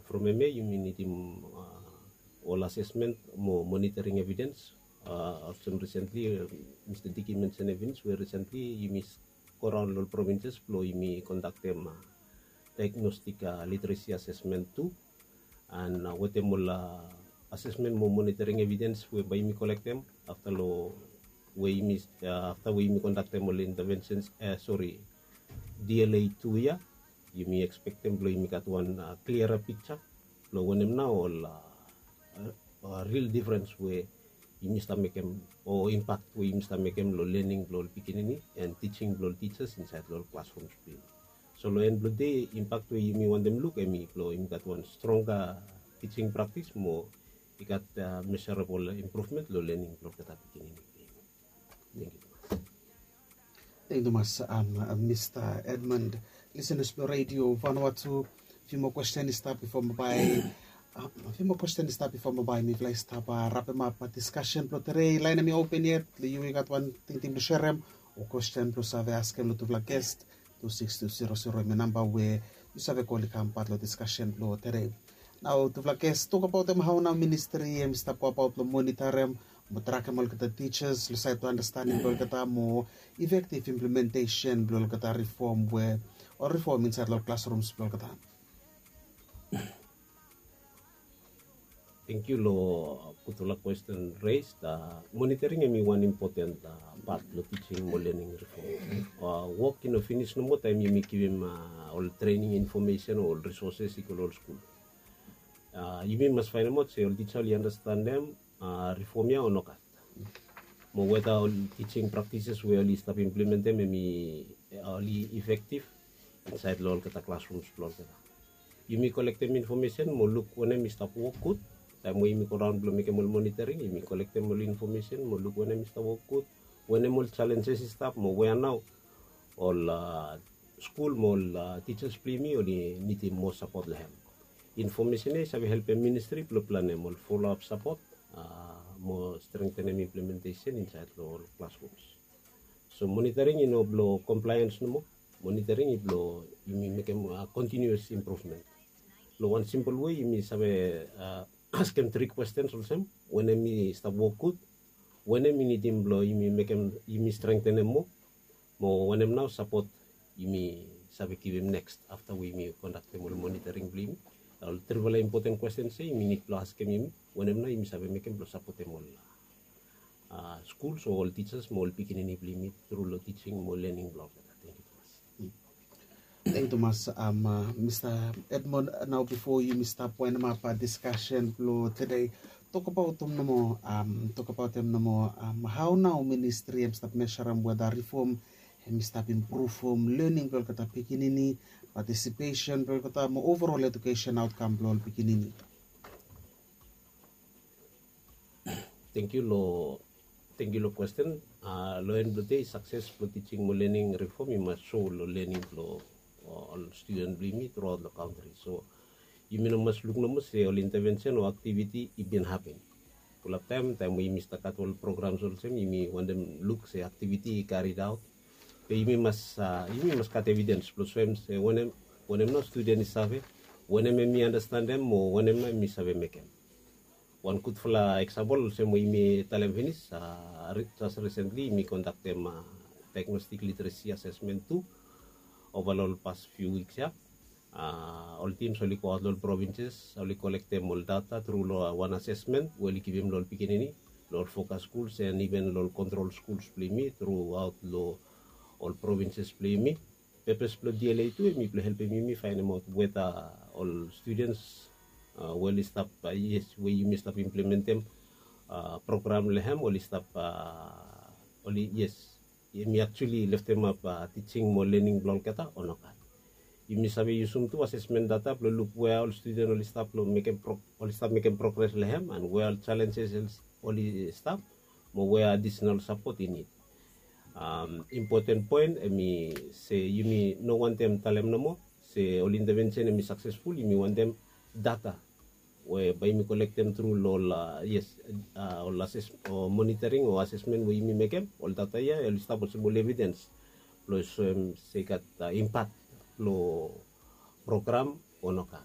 from MA, you need all assessment, more monitoring evidence. Option recently, Mr. Dicky mentioned evidence where recently you miss around all provinces, you conduct them diagnostic literacy assessment too, and what them all assessment more monitoring evidence whereby you collect them after after we conduct them all interventions. DLA 2 year, you may expect them to got one clearer picture. When them now all real difference where you must make them or impact where you must make them learning beginning and teaching teachers inside classrooms. So end of the day impact where you want them look at me, you got one stronger teaching practice more. You got measurable improvement learning kata beginning. Thank you. Thank you, Mr. Edmund. Listeners to radio, Vanuatu. Few more questions start before mobile. Me fly stop wrap up discussion. Plotere line me open yet. You got one thing to share them or question plus have ask him to guest 26200 my number where you have a call come part of discussion plotere. Now to guest talk about them how now ministry stop about the monitor them. Track them all the teachers, let's to understanding more effective implementation, reform where or reform inside our classrooms. Thank you, Lo. Putula question raised. Monitoring is one important part of teaching more learning reform. Work in a finish no more time you make him all training information, all resources, all school. You must find out say all teacher understand them. Reformnya or not. More whether all teaching practices where all stop implement them only effective inside all kata classrooms you may collect them information more look when them stop work good time we make around blow make more monitoring you may collect them more information more look when them stop work good when them all challenges stop more where now all school more teachers play me only need more support them information is have help ministry plan them all follow up support more strengthen implementation inside all classrooms. So monitoring blow compliance no more. Monitoring you make a continuous improvement. One simple way you ask them 3 questions also. When they stop work good, when they need him blow you make him strengthen them more. More when them now support you give him next after we conduct them all monitoring blame. Triple important question say you need to ask him when I'm not make him support them all schools or all teachers more picking any blame through teaching more learning block. Thank you, Mr. Edmund. Now before you Mr. Point up discussion today, talk about them no more. How now ministry start measure whether reform start improve learning kata pikinini participation kata overall education outcome pikinini. Thank you lo question. Lo end of the day success for teaching more learning reform you must show learning flow all student believe throughout the country. So you must look say all intervention or activity it been happen. Full of time we Mr. Cut all programs also you want them look say activity carried out. You must cut evidence plus when I'm not student is savvy, when I'm understand them or when I'm savvy make them. One could for example same way me tell them finish just recently me conduct them diagnostic literacy assessment too over all past few weeks all teams only co all provinces only collect them all data through one assessment where give them all beginning focus schools and even all control schools play me throughout all provinces play me. Purpose plus DLA too me play helping me find out whether all students well stop yes where you must stop implement them program lehem only stop only yes me actually left them up teaching more learning block kata or not. You must have usum to assessment data plus look where all students only stop making progress lehem and where all challenges only stop more where additional support in it. Important point me say you me no want them tell them no more say all intervention me successful you me want them data where by me collect them through all yes all assess or monitoring or assessment where you me make them all data all stop possible evidence plus say got impact lo program or no kan